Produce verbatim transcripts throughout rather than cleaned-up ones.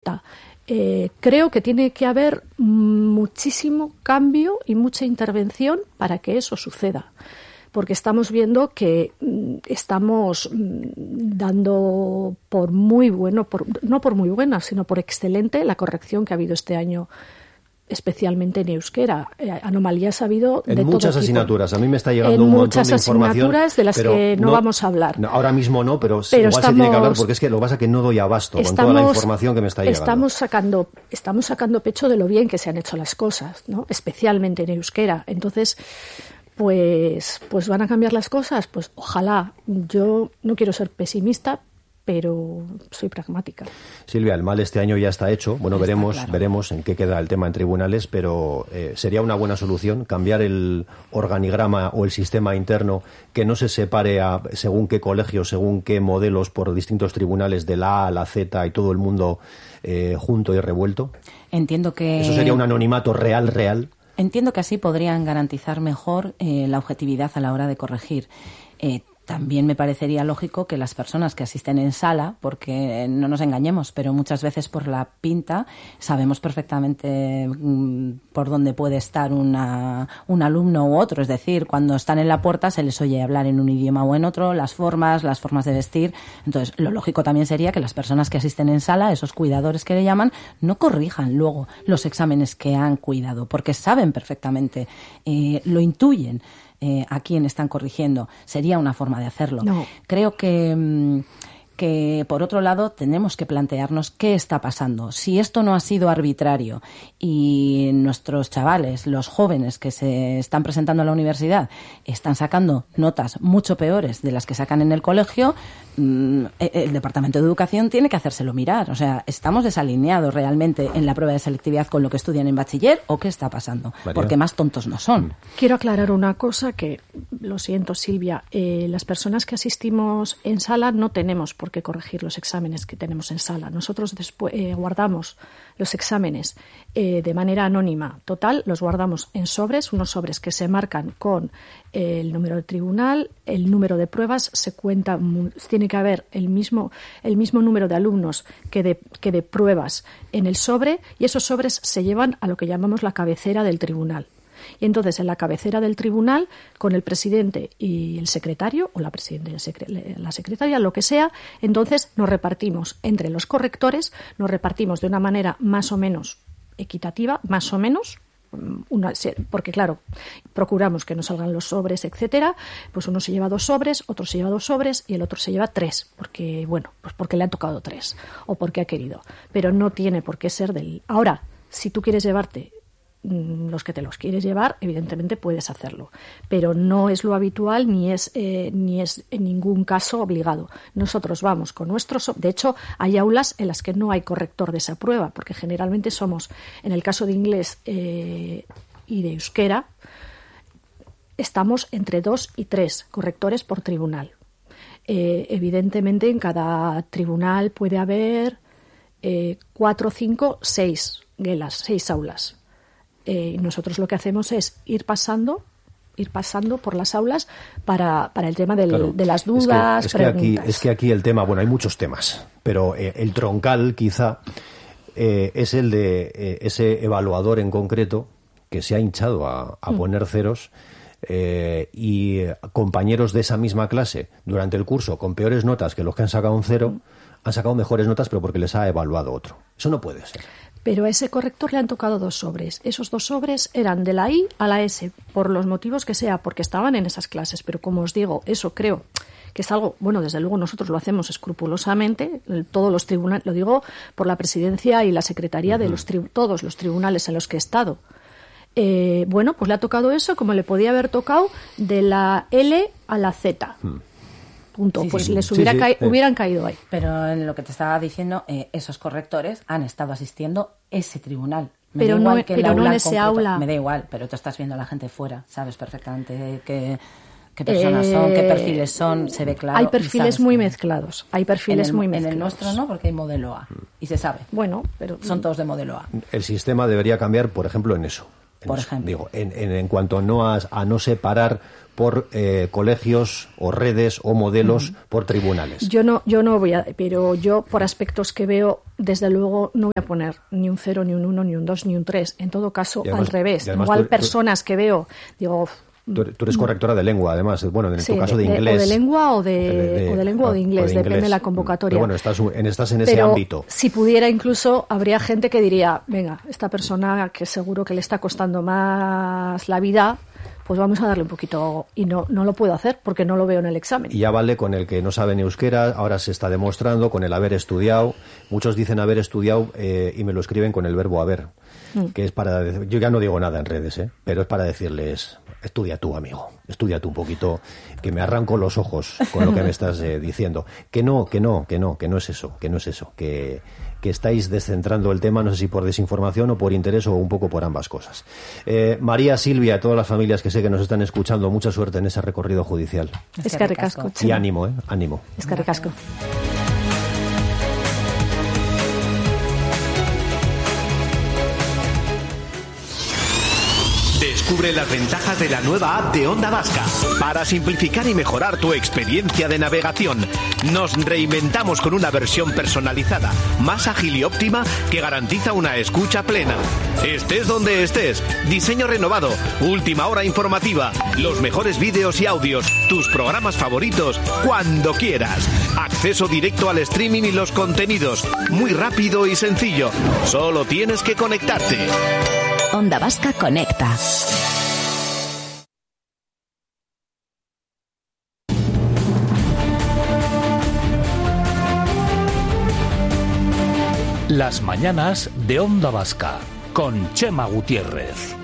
correcta. Eh, creo que tiene que haber muchísimo cambio y mucha intervención para que eso suceda, porque estamos viendo que mm, estamos mm, dando por muy bueno, por, no por muy buena, sino por excelente la corrección que ha habido este año, especialmente en euskera. Eh, anomalías ha habido de todo tipo. En muchas asignaturas. A mí me está llegando en un montón de información. En muchas asignaturas de las que no, no vamos a hablar. No, ahora mismo no, pero, pero igual estamos, se tiene que hablar porque es que lo que pasa es que no doy abasto estamos, con toda la información que me está llegando. Estamos sacando, estamos sacando pecho de lo bien que se han hecho las cosas, ¿no? Especialmente en euskera. Entonces, pues, pues van a cambiar las cosas. Pues ojalá. Yo no quiero ser pesimista, pero soy pragmática. Silvia, el mal este año ya está hecho. Bueno, está veremos claro. veremos en qué queda el tema en tribunales, pero eh, sería una buena solución cambiar el organigrama o el sistema interno, que no se separe a según qué colegios, según qué modelos por distintos tribunales, de la A a la Z y todo el mundo eh, junto y revuelto. Entiendo que... Eso sería un anonimato real, real. Entiendo que así podrían garantizar mejor eh, la objetividad a la hora de corregir. Eh, También me parecería lógico que las personas que asisten en sala, porque no nos engañemos, pero muchas veces por la pinta sabemos perfectamente mmm, por dónde puede estar una, un alumno u otro. Es decir, cuando están en la puerta se les oye hablar en un idioma o en otro, las formas, las formas de vestir. Entonces, lo lógico también sería que las personas que asisten en sala, esos cuidadores que le llaman, no corrijan luego los exámenes que han cuidado, porque saben perfectamente, eh, lo intuyen. Eh, a quién están corrigiendo. Sería una forma de hacerlo. No. Creo que, que, por otro lado, tenemos que plantearnos qué está pasando. Si esto no ha sido arbitrario y nuestros chavales, los jóvenes que se están presentando a la universidad, están sacando notas mucho peores de las que sacan en el colegio, el Departamento de Educación tiene que hacérselo mirar. O sea, ¿estamos desalineados realmente en la prueba de selectividad con lo que estudian en bachiller o qué está pasando? María. Porque más tontos no son. Quiero aclarar una cosa que, lo siento, Silvia, eh, las personas que asistimos en sala no tenemos por qué corregir los exámenes que tenemos en sala. Nosotros después eh, guardamos los exámenes eh, de manera anónima. Total, los guardamos en sobres, unos sobres que se marcan con eh, el número de tribunal, el número de pruebas, se cuenta, tiene que haber el mismo, el mismo número de alumnos que de, que de pruebas en el sobre, y esos sobres se llevan a lo que llamamos la cabecera del tribunal. Y entonces en la cabecera del tribunal, con el presidente y el secretario, o la presidenta y el secre- la secretaria, lo que sea, entonces nos repartimos entre los correctores, nos repartimos de una manera más o menos equitativa, más o menos, una, porque claro, procuramos que no salgan los sobres, etcétera, pues uno se lleva dos sobres, otro se lleva dos sobres y el otro se lleva tres, porque bueno, pues porque le han tocado tres o porque ha querido, pero no tiene por qué ser del... Ahora, si tú quieres llevarte los que te los quieres llevar, evidentemente puedes hacerlo, pero no es lo habitual ni es eh, ni es en ningún caso obligado. Nosotros vamos con nuestros, de hecho hay aulas en las que no hay corrector de esa prueba, porque generalmente somos, en el caso de inglés eh, y de euskera, estamos entre dos y tres correctores por tribunal. Eh, evidentemente en cada tribunal puede haber eh, cuatro, cinco, seis gelas, seis aulas. Eh, nosotros lo que hacemos es ir pasando ir pasando por las aulas para, para el tema del, claro, de las dudas, es que, es, que preguntas. aquí, es que aquí el tema, bueno, hay muchos temas, pero eh, el troncal quizá eh, es el de eh, ese evaluador en concreto que se ha hinchado a, a mm. poner ceros eh, y compañeros de esa misma clase durante el curso con peores notas que los que han sacado un cero mm. han sacado mejores notas, pero porque les ha evaluado otro. Eso no puede ser. Pero a ese corrector le han tocado dos sobres. Esos dos sobres eran de la I a la S, por los motivos que sea, porque estaban en esas clases. Pero como os digo, eso creo que es algo, bueno, desde luego nosotros lo hacemos escrupulosamente, todos los tribunales, lo digo por la presidencia y la secretaría uh-huh. de los tri- todos los tribunales en los que he estado. Eh, bueno, pues le ha tocado eso, como le podía haber tocado de la L a la Z. Uh-huh. Punto. Sí, pues sí, les hubiera sí, sí, ca- sí. hubieran caído ahí. Pero en lo que te estaba diciendo, eh, esos correctores han estado asistiendo ese tribunal. Me pero da igual no, que pero el no en aula ese concreto. aula. Me da igual, pero tú estás viendo a la gente fuera, sabes perfectamente qué, qué personas eh, son, qué perfiles son, se ve claro. Hay perfiles muy que... mezclados. Hay perfiles en el, muy mezclados. En el nuestro no, porque hay modelo A y se sabe. Bueno, pero son todos de modelo A. El sistema debería cambiar, por ejemplo, en eso. En por eso, ejemplo. Digo, en, en, en cuanto no a, a no separar por eh, colegios o redes o modelos mm. por tribunales. Yo no, yo no voy a, pero yo por aspectos que veo, desde luego no voy a poner ni un cero, ni un uno, ni un dos, ni un tres. En todo caso, además, al revés. Igual tú, personas tú, que veo, digo... Tú, tú eres correctora de lengua, además, bueno, en sí, tu caso de, de inglés. O de lengua o de, de, de, o de lengua o de inglés, o de inglés. Depende de la convocatoria. Pero bueno, estás en, estás en ese Pero ámbito. Si pudiera, incluso habría gente que diría, venga, esta persona que seguro que le está costando más la vida, pues vamos a darle un poquito, y no no lo puedo hacer porque no lo veo en el examen. Y ya vale con el que no sabe ni euskera, ahora se está demostrando, con el haber estudiado. Muchos dicen haber estudiado eh, y me lo escriben con el verbo haber, mm. que es para, yo ya no digo nada en redes, ¿eh? Pero es para decirles, estudia tú, amigo, estudia tú un poquito, que me arranco los ojos con lo que me estás eh, diciendo. Que no, que no, que no, que no es eso, que no es eso, que... que estáis descentrando el tema, no sé si por desinformación o por interés o un poco por ambas cosas. Eh, María, Silvia, todas las familias que sé que nos están escuchando, mucha suerte en ese recorrido judicial. Es que recasco. Y ánimo, ¿eh? Ánimo. Es que recasco. Descubre las ventajas de la nueva app de Onda Vasca. Para simplificar y mejorar tu experiencia de navegación, nos reinventamos con una versión personalizada, más ágil y óptima que garantiza una escucha plena. Estés donde estés, diseño renovado, última hora informativa, los mejores vídeos y audios, tus programas favoritos, cuando quieras. Acceso directo al streaming y los contenidos, muy rápido y sencillo. Solo tienes que conectarte. Onda Vasca conecta. Las mañanas de Onda Vasca con Chema Gutiérrez.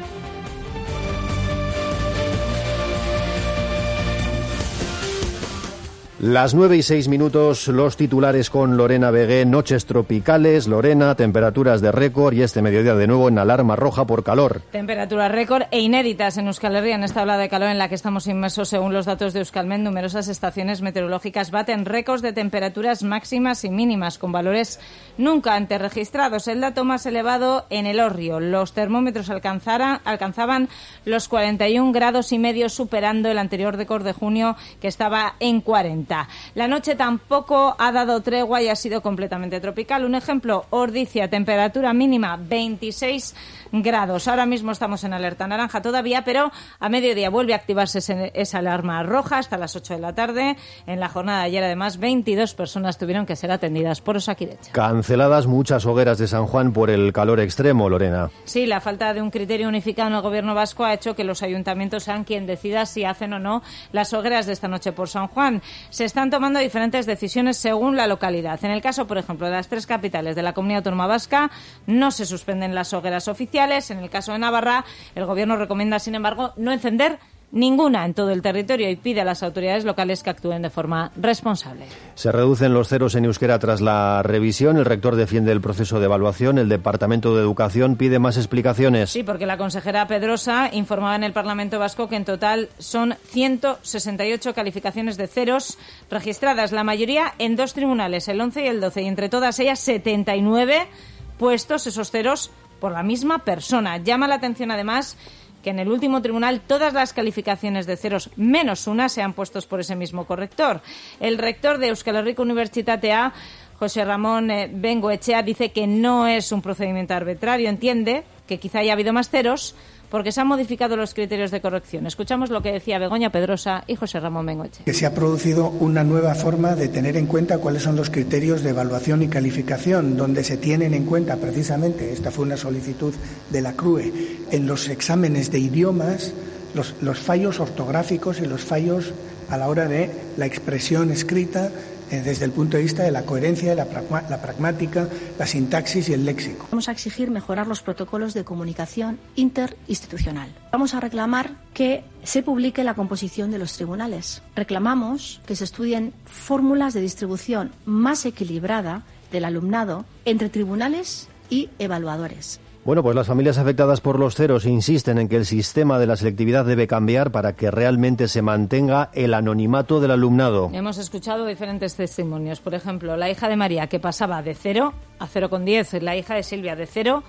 Las nueve y seis minutos, los titulares con Lorena Vegué. Noches tropicales, Lorena, temperaturas de récord y este mediodía de nuevo en alarma roja por calor. Temperaturas récord e inéditas en Euskal Herria en esta ola de calor en la que estamos inmersos. Según los datos de Euskalmet, numerosas estaciones meteorológicas baten récords de temperaturas máximas y mínimas con valores nunca antes registrados. El dato más elevado en Elorrio. Los termómetros alcanzara, alcanzaban los cuarenta y un grados y medio, superando el anterior récord de junio que estaba en cuarenta. La noche tampoco ha dado tregua y ha sido completamente tropical. Un ejemplo, Ordizia, temperatura mínima veintiséis grados. Ahora mismo estamos en alerta naranja todavía, pero a mediodía vuelve a activarse ese, esa alarma roja hasta las ocho de la tarde. En la jornada de ayer, además, veintidós personas tuvieron que ser atendidas por Osakidecha. Canceladas muchas hogueras de San Juan por el calor extremo, Lorena. Sí, la falta de un criterio unificado en el gobierno vasco ha hecho que los ayuntamientos sean quien decida si hacen o no las hogueras de esta noche por San Juan. Se están tomando diferentes decisiones según la localidad. En el caso, por ejemplo, de las tres capitales de la Comunidad Autónoma Vasca, no se suspenden las hogueras oficiales. En el caso de Navarra, el Gobierno recomienda, sin embargo, no encender ninguna en todo el territorio y pide a las autoridades locales que actúen de forma responsable. Se reducen los ceros en euskera tras la revisión. El rector defiende el proceso de evaluación. El Departamento de Educación pide más explicaciones. Sí, porque la consejera Pedrosa informaba en el Parlamento Vasco que en total son ciento sesenta y ocho calificaciones de ceros registradas, la mayoría en dos tribunales, el once y el doce, y entre todas ellas setenta y nueve puestos esos ceros por la misma persona. Llama la atención, además, que en el último tribunal todas las calificaciones de ceros menos una sean puestos por ese mismo corrector. El rector de Euskal Herriko Unibertsitatea, José Ramón eh, Bengoechea, dice que no es un procedimiento arbitrario. Entiende que quizá haya habido más ceros porque se han modificado los criterios de corrección. Escuchamos lo que decía Begoña Pedrosa y José Ramón Bengoechea. Que se ha producido una nueva forma de tener en cuenta cuáles son los criterios de evaluación y calificación, donde se tienen en cuenta precisamente, esta fue una solicitud de la C R U E, en los exámenes de idiomas, los, los fallos ortográficos y los fallos a la hora de la expresión escrita, desde el punto de vista de la coherencia, la, pragma, la pragmática, la sintaxis y el léxico. Vamos a exigir mejorar los protocolos de comunicación interinstitucional. Vamos a reclamar que se publique la composición de los tribunales. Reclamamos que se estudien fórmulas de distribución más equilibrada del alumnado entre tribunales y evaluadores. Bueno, pues las familias afectadas por los ceros insisten en que el sistema de la selectividad debe cambiar para que realmente se mantenga el anonimato del alumnado. Hemos escuchado diferentes testimonios. Por ejemplo, la hija de María, que pasaba de cero a cero coma diez, la hija de Silvia de cero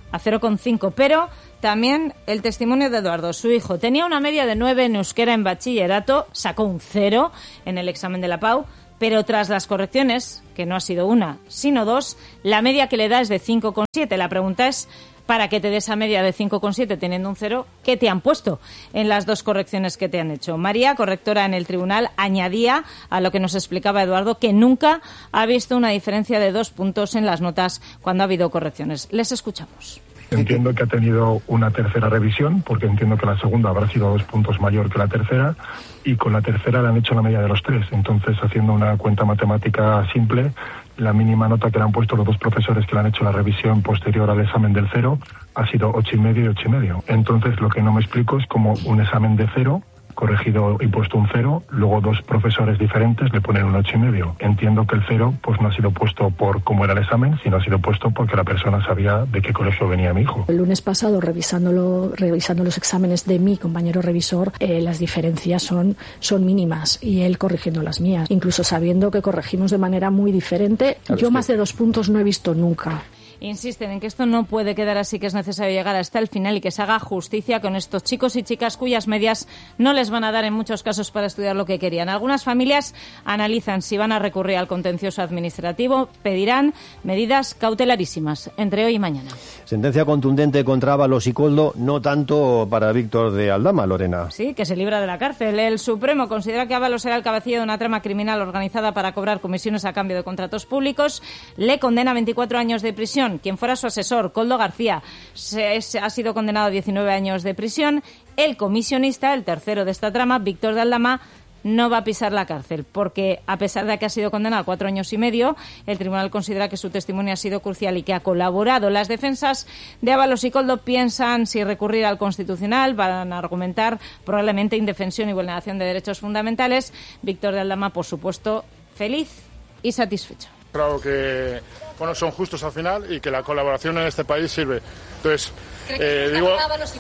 a cero coma cinco, pero también el testimonio de Eduardo, su hijo. Tenía una media de nueve en euskera en bachillerato, sacó un cero en el examen de la P A U, pero tras las correcciones, que no ha sido una, sino dos, la media que le da es de cinco coma siete. La pregunta es, para que te dé esa media de cinco coma siete teniendo un cero, ¿qué te han puesto en las dos correcciones que te han hecho? María, correctora en el tribunal, añadía a lo que nos explicaba Eduardo que nunca ha visto una diferencia de dos puntos en las notas cuando ha habido correcciones. Les escuchamos. Entiendo que ha tenido una tercera revisión, porque entiendo que la segunda habrá sido dos puntos mayor que la tercera, y con la tercera le han hecho la media de los tres. Entonces, haciendo una cuenta matemática simple, la mínima nota que le han puesto los dos profesores que le han hecho la revisión posterior al examen del cero ha sido ocho y medio y ocho y medio. Entonces, lo que no me explico es cómo un examen de cero, corregido y puesto un cero, luego dos profesores diferentes le ponen un ocho y medio. Entiendo que el cero pues no ha sido puesto por cómo era el examen, sino ha sido puesto porque la persona sabía de qué colegio venía mi hijo. El lunes pasado, revisándolo, revisando los exámenes de mi compañero revisor, eh, las diferencias son, son mínimas y él corrigiendo las mías, incluso sabiendo que corregimos de manera muy diferente. Claro, yo más que... de dos puntos no he visto nunca. Insisten en que esto no puede quedar así, que es necesario llegar hasta el final y que se haga justicia con estos chicos y chicas cuyas medias no les van a dar en muchos casos para estudiar lo que querían. Algunas familias analizan si van a recurrir al contencioso administrativo, pedirán medidas cautelarísimas entre hoy y mañana. Sentencia contundente contra Ábalos y Koldo, no tanto para Víctor de Aldama, Lorena. Sí, que se libra de la cárcel. El Supremo considera que Ábalos era el cabecilla de una trama criminal organizada para cobrar comisiones a cambio de contratos públicos. Le condena a veinticuatro años de prisión. Quien fuera su asesor, Koldo García, se, se, ha sido condenado a diecinueve años de prisión. El comisionista, el tercero de esta trama, Víctor de Aldama, no va a pisar la cárcel, porque a pesar de que ha sido condenado a cuatro años y medio, el tribunal considera que su testimonio ha sido crucial y que ha colaborado. Las defensas de Ábalos y Koldo piensan si recurrir al Constitucional, van a argumentar probablemente indefensión y vulneración de derechos fundamentales. Víctor de Aldama, por supuesto, feliz y satisfecho. Claro que bueno, son justos al final y que la colaboración en este país sirve. Entonces, eh, digo,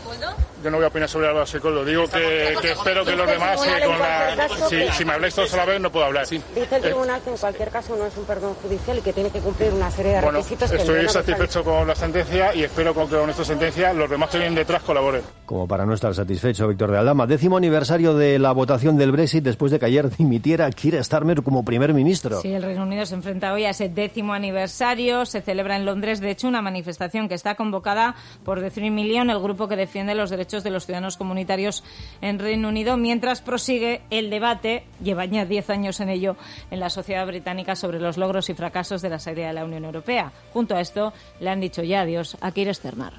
yo no voy a opinar sobre Ábalos y Koldo. Digo que, que espero que los demás, eh, con la, si, si me habláis todos a la vez, no puedo hablar. Sí. Dice el tribunal que en cualquier caso no es un perdón judicial y que tiene que cumplir una serie de bueno, requisitos. Estoy que satisfecho con la sentencia y espero que con esta sentencia los demás que vienen detrás colaboren. Como para no estar satisfecho, Víctor de Aldama. Décimo aniversario de la votación del Brexit después de que ayer dimitiera Keir Starmer como primer ministro. Sí, el Reino Unido se enfrenta hoy a ese décimo aniversario. Se celebra en Londres, de hecho, una manifestación que está convocada por The Three Million, el grupo que defiende los derechos de los ciudadanos comunitarios en Reino Unido, mientras prosigue el debate, lleva ya diez años en ello, en la sociedad británica sobre los logros y fracasos de la salida de la Unión Europea. Junto a esto, le han dicho ya adiós a Keir Starmer.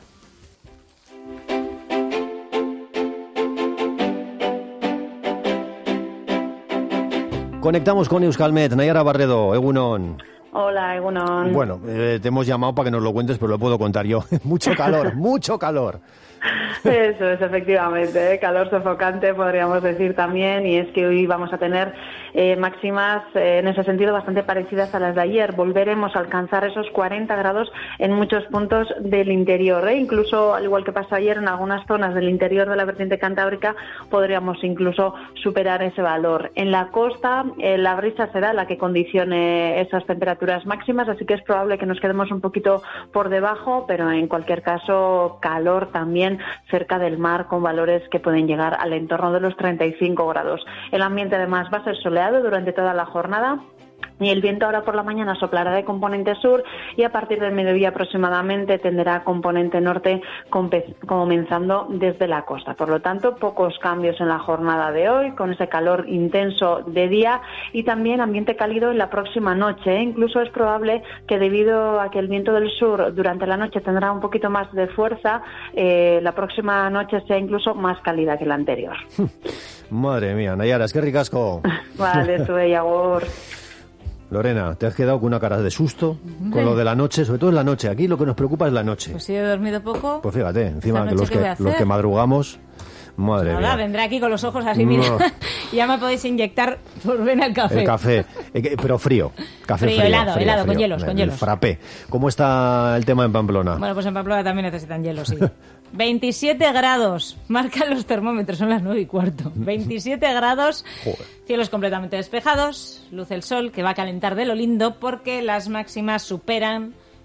Conectamos con Euskalmet. Nayara Barredo, Egunon. Hola, Egunon. Bueno, eh, te hemos llamado para que nos lo cuentes, pero lo puedo contar yo. Mucho calor, mucho calor. Eso es, efectivamente, ¿eh? Calor sofocante, podríamos decir también, y es que hoy vamos a tener eh, máximas eh, en ese sentido bastante parecidas a las de ayer. Volveremos a alcanzar esos cuarenta grados en muchos puntos del interior, ¿eh? Incluso, al igual que pasó ayer, en algunas zonas del interior de la vertiente cantábrica podríamos incluso superar ese valor. En la costa, eh, la brisa será la que condicione esas temperaturas máximas, así que es probable que nos quedemos un poquito por debajo, pero en cualquier caso, calor también cerca del mar, con valores que pueden llegar al entorno de los treinta y cinco grados. El ambiente además va a ser soleado durante toda la jornada. Y el viento ahora por la mañana soplará de componente sur y a partir del mediodía aproximadamente tenderá a componente norte, comenzando desde la costa. Por lo tanto, pocos cambios en la jornada de hoy, con ese calor intenso de día y también ambiente cálido en la próxima noche. Incluso es probable que, debido a que el viento del sur durante la noche tendrá un poquito más de fuerza, eh, la próxima noche sea incluso más cálida que la anterior. Madre mía, Nayara, es que ricasco. Vale, sube, Yagur. Lorena, te has quedado con una cara de susto con lo de la noche, sobre todo en la noche. Aquí lo que nos preocupa es la noche. Pues si he dormido poco. Pues fíjate, encima que los que, los que madrugamos, madre Nada, mía. vendré aquí con los ojos así, mira, no. Ya me podéis inyectar por ven el café. El café, eh, pero frío. Café frío, frío, helado, frío, helado, frío, con hielos, el, con hielos. El frappé. ¿Cómo está el tema en Pamplona? Bueno, pues en Pamplona también necesitan hielo, sí. veintisiete grados, marcan los termómetros, son las nueve y cuarto. veintisiete grados, joder. Cielos completamente despejados, luce el sol que va a calentar de lo lindo porque las máximas superan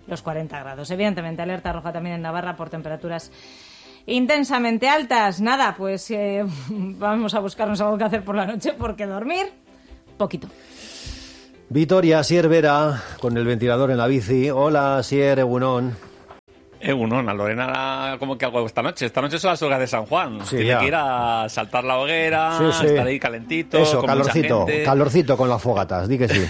los cuarenta grados. Evidentemente, alerta roja también en Navarra por temperaturas intensamente altas. Nada, pues eh, vamos a buscarnos algo que hacer por la noche, porque dormir, poquito. Vitoria, Asier Vera, con el ventilador en la bici. Hola, Asier, egunon. Egunon, a Lorena como que algo esta noche. Esta noche son las hogueras de San Juan. Sí, Tiene ya. que ir a saltar la hoguera, Sí, sí. estar ahí calentito, Eso, con calorcito, mucha gente. calorcito con las fogatas, di que sí.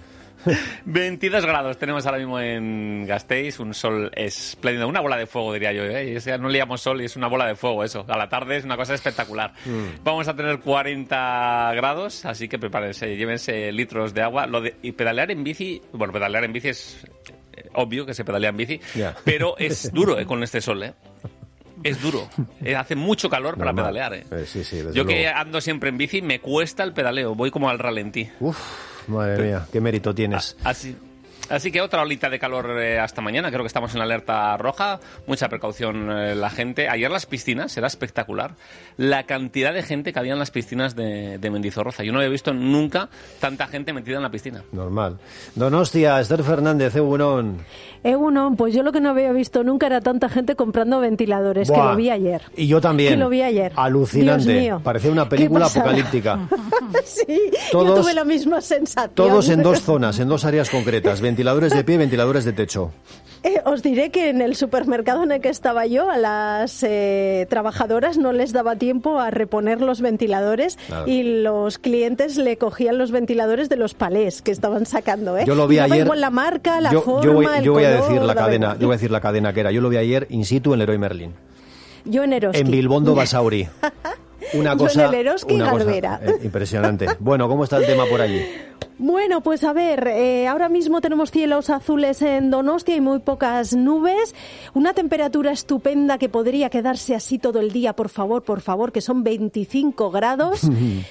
veintidós grados tenemos ahora mismo en Gasteiz, un sol espléndido, una bola de fuego diría yo, ¿eh? O sea, no liamos sol y es una bola de fuego eso, a la tarde es una cosa espectacular. Mm. Vamos a tener cuarenta grados, así que prepárense, llévense litros de agua. Lo de, y pedalear en bici, bueno, pedalear en bici es obvio que se pedalea en bici, yeah. pero es duro eh, con este sol, ¿eh? Es duro, eh, hace mucho calor para Normal. pedalear. ¿eh? Eh, sí, sí, desde Yo luego. que ando siempre en bici, me cuesta el pedaleo, voy como al ralentí. Uf, madre Pero, mía, qué mérito tienes. Así, así que otra olita de calor eh, hasta mañana, creo que estamos en alerta roja, mucha precaución eh, la gente. Ayer las piscinas, era espectacular, la cantidad de gente que había en las piscinas de, de Mendizorroza. Yo no había visto nunca tanta gente metida en la piscina. Normal. Donostia, Esther Fernández, egunon. Egunon, pues yo lo que no había visto nunca era tanta gente comprando ventiladores, Buah. que lo vi ayer. Y yo también. Que lo vi ayer. Alucinante. Dios mío. Parecía una película apocalíptica. Sí, todos, yo tuve la misma sensación. Todos en dos zonas, en dos áreas concretas. Ventiladores de pie y ventiladores de techo. Eh, os diré que en el supermercado en el que estaba yo, a las eh, trabajadoras no les daba tiempo a reponer los ventiladores Nada. y los clientes le cogían los ventiladores de los palés que estaban sacando. ¿eh? Yo lo vi y ayer. Igual la marca, la yo, forma, yo voy, el yo voy color, a decir la cadena, igual. yo voy a decir la cadena que era. Yo lo vi ayer in situ en Leroy Merlin. Yo en Eroski. En Bilbondo Basauri. Una cosa, yo en el Eroski una cosa Galvera. eh, impresionante. Bueno, ¿cómo está el tema por allí? Bueno, pues a ver, eh, ahora mismo tenemos cielos azules en Donostia y muy pocas nubes, una temperatura estupenda que podría quedarse así todo el día, por favor, por favor, que son veinticinco grados.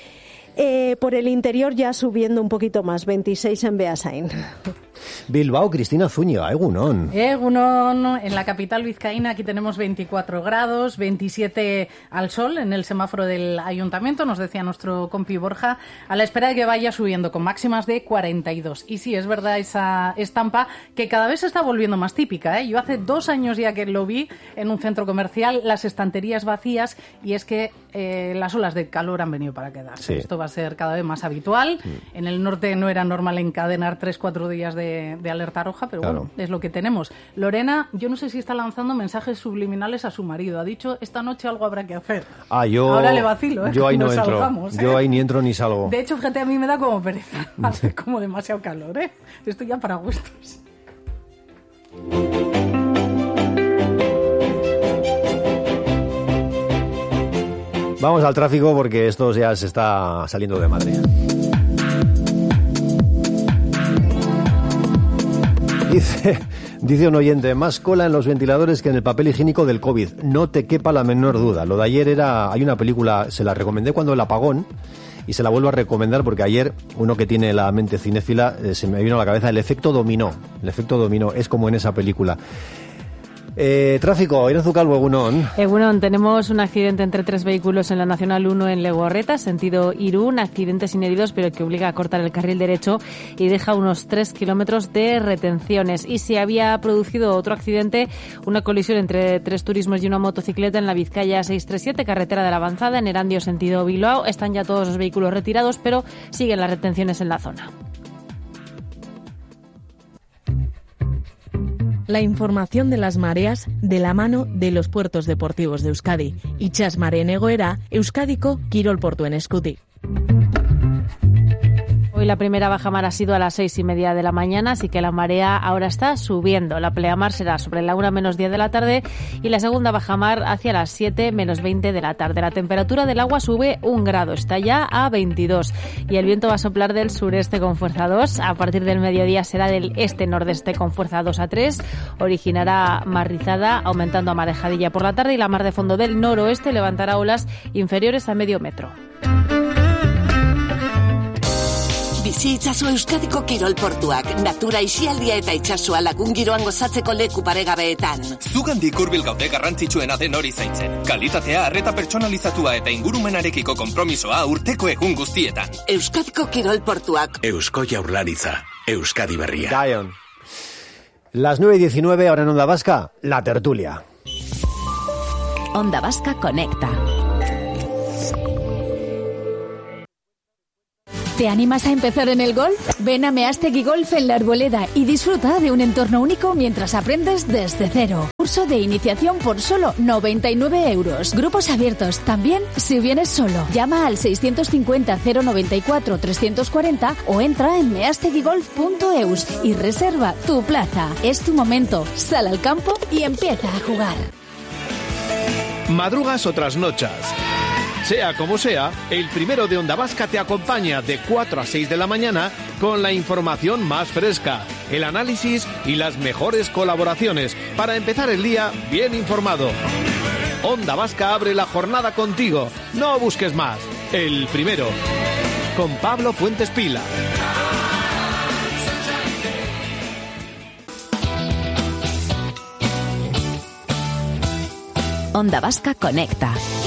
Eh, por el interior ya subiendo un poquito más, veintiséis en Beasain. Bilbao, Cristina Zúñiga, egunon. Egunon, en la capital vizcaína aquí tenemos veinticuatro grados, veintisiete al sol en el semáforo del ayuntamiento, nos decía nuestro compi Borja, a la espera de que vaya subiendo con máximas de cuarenta y dos. Y sí, es verdad esa estampa que cada vez se está volviendo más típica, ¿eh? Yo hace dos años ya que lo vi en un centro comercial, las estanterías vacías, y es que eh, las olas de calor han venido para quedarse. Sí. Esto va a ser cada vez más habitual. Mm. En el norte no era normal encadenar tres, cuatro días de de alerta roja, pero claro. bueno, es lo que tenemos. Lorena, yo no sé si está lanzando mensajes subliminales a su marido. Ha dicho, esta noche algo habrá que hacer. Ah, yo... Ahora le vacilo, ¿eh? Yo ahí no Nos entro. Salgamos, ¿eh? Yo ahí ni entro ni salgo. De hecho, fíjate, a mí me da como pereza. Hace como demasiado calor, ¿eh? Estoy ya para gustos. Vamos al tráfico porque esto ya se está saliendo de madre. Dice, dice un oyente, más cola en los ventiladores que en el papel higiénico del COVID. No te quepa la menor duda. Lo de ayer era, hay una película, se la recomendé cuando el apagón y se la vuelvo a recomendar porque ayer, uno que tiene la mente cinéfila, eh, se me vino a la cabeza el efecto dominó. El efecto dominó es como en esa película. Eh, tráfico, Irazu Calvo, egunon. Egunon, tenemos un accidente entre tres vehículos en la Nacional uno en Legorreta, sentido Irún, accidente sin heridos, pero que obliga a cortar el carril derecho y deja unos tres kilómetros de retenciones. Y se había producido otro accidente, una colisión entre tres turismos y una motocicleta en la Vizcaya seiscientos treinta y siete, carretera de la Avanzada, en Erandio, sentido Bilbao. Están ya todos los vehículos retirados, pero siguen las retenciones en la zona. La información de las mareas de la mano de los puertos deportivos de Euskadi. Itxas mareen egoera, Euskadiko kirol portuen eskutik. Hoy la primera bajamar ha sido a las seis y media de la mañana, así que la marea ahora está subiendo. La pleamar será sobre la una menos diez de la tarde y la segunda bajamar hacia las siete menos veinte de la tarde. La temperatura del agua sube un grado, está ya a veintidós y el viento va a soplar del sureste con fuerza dos. A partir del mediodía será del este-nordeste con fuerza dos a tres. Originará mar rizada, aumentando a marejadilla por la tarde, y la mar de fondo del noroeste levantará olas inferiores a medio metro. Bizi itzazu Euskadiko kirol portuak, natura isialdia eta itsasoa lagun giroan gozatzeko leku paregabeetan. Zugandik hurbil gaude garrantzitsuena den hori zaintzen. Kalitatea, arreta pertsonalizatua eta ingurumenarekiko konpromisoa urteko egun guztietan. Euskadiko kirol portuak. Eusko Jaurlaritza, Euskadi berria. Dion. Las nueve y diecinueve, ahora en Onda Vasca, la tertulia. Onda Vasca Conecta. ¿Te animas a empezar en el golf? Ven a Meastegui Golf en La Arboleda y disfruta de un entorno único mientras aprendes desde cero. Curso de iniciación por solo noventa y nueve euros. Grupos abiertos también si vienes solo. Llama al seiscientos cincuenta cero noventa y cuatro trescientos cuarenta o entra en measteguigolf punto eus y reserva tu plaza. Es tu momento. Sal al campo y empieza a jugar. Madrugas o trasnochas. Sea como sea, el primero de Onda Vasca te acompaña de cuatro a seis de la mañana con la información más fresca, el análisis y las mejores colaboraciones para empezar el día bien informado. Onda Vasca abre la jornada contigo. No busques más. El primero. Con Pablo Fuentes Pila. Onda Vasca Conecta.